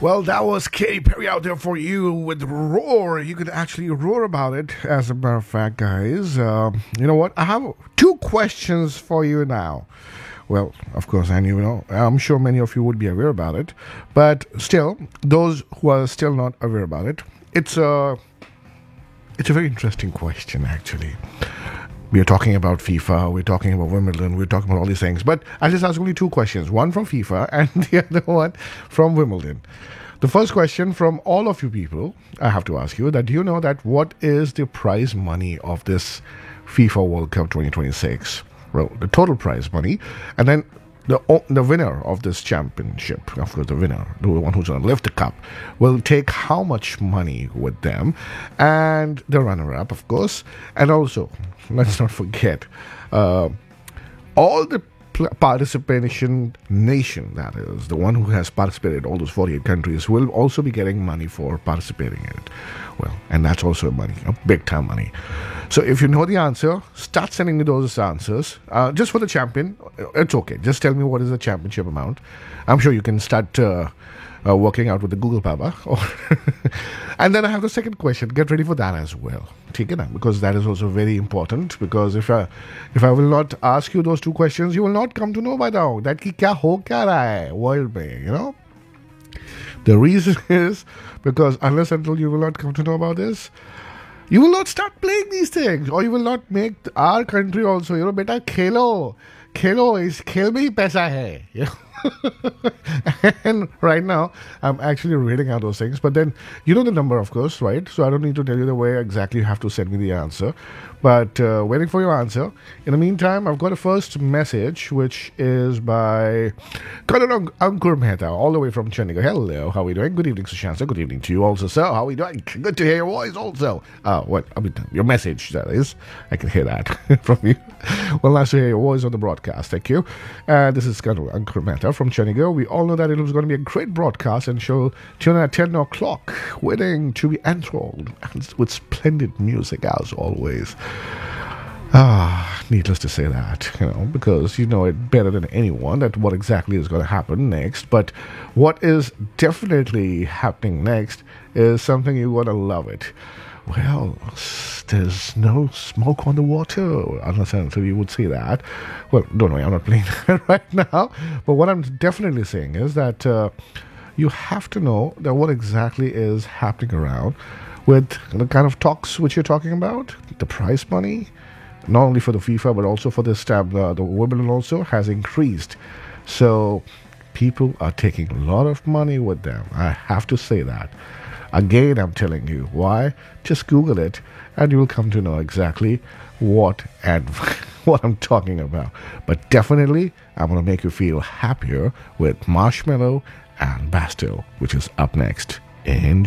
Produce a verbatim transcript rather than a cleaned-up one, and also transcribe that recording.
Well, that was Katy Perry out there for you with Roar. You could actually roar about it, as a matter of fact, guys. Uh, you know what? I have two questions for you now. Well, of course, and you know, I'm sure many of you would be aware about it. But still, those who are still not aware about it, it's a, it's a very interesting question, actually. We are talking about FIFA, we're talking about Wimbledon, we're talking about all these things. But I'll just ask only two questions. One from FIFA and the other one from Wimbledon. The first question from all of you people, I have to ask you that do you know that what is the prize money of this FIFA World Cup twenty twenty-six? Well, the total prize money. And then the the winner of this championship, of course the winner, the one who's going to lift the cup, will take how much money with them, and the runner-up, of course, and also, let's not forget, uh, all the pl- participation nation, that is, the one who has participated, all those forty-eight countries, will also be getting money for participating in it. Well, and that's also money, you know, big time money. So if you know the answer, start sending me those answers. Uh, just for the champion, it's okay. Just tell me what is the championship amount. I'm sure you can start uh, uh, working out with the Google Papa. And then I have the second question. Get ready for that as well. Take it up, because that is also very important. Because if I, if I will not ask you those two questions, you will not come to know by now that ki kya ho kya raha hai world mein, you know. The reason is because unless until you will not come to know about this, you will not start playing these things, or you will not make our country also, you know, beta khelo, khelo is khel mein hi paisa hai, you know. And right now, I'm actually reading out those things. But then, you know the number, of course, right? So I don't need to tell you the way exactly you have to send me the answer. But uh, waiting for your answer. In the meantime, I've got a first message, which is by Colonel Ankur Mehta, all the way from Chandigarh. Hello, how are we doing? Good evening, Sushant. Good evening to you also, sir. How are we doing? Good to hear your voice also. Uh, what? I mean, your message, that is. I can hear that from you. Well, nice to hear your voice on the broadcast. Thank you. Uh, this is Colonel Ankur Mehta from Chandigarh. We all know that it was going to be a great broadcast, and she'll tune in at ten o'clock, waiting to be enthralled with splendid music as always. Ah, needless to say that, you know, because you know it better than anyone that what exactly is going to happen next. But what is definitely happening next is something you're going to love it. Well, there's no smoke on the water, unless until you would say that. Well, don't worry, I'm not playing that right now. But what I'm definitely saying is that uh, you have to know that what exactly is happening around with the kind of talks which you're talking about, the prize money, not only for the FIFA but also for this tab, uh, the Wimbledon also has increased. So people are taking a lot of money with them. I have to say that. Again, I'm telling you. Why? Just Google it and you will come to know exactly what and what I'm talking about. But definitely, I'm going to make you feel happier with Marshmello and Bastille, which is up next. Enjoy.